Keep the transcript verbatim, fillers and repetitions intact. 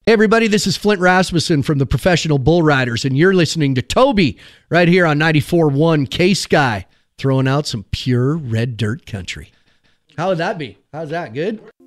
Hey everybody, this is Flint Rasmussen from the Professional Bull Riders, and you're listening to Toby right here on ninety-four point one K-Sky, throwing out some pure red dirt country. How would that be? How's that? Good?